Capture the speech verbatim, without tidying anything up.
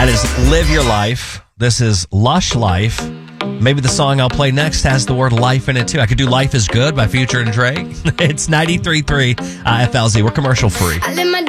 That is Live Your Life. This is Lush Life. Maybe the song I'll play next has the word life in it, too. I could do Life is Good by Future and Dre. It's ninety-three point three uh, F L Z. We're commercial free. I live my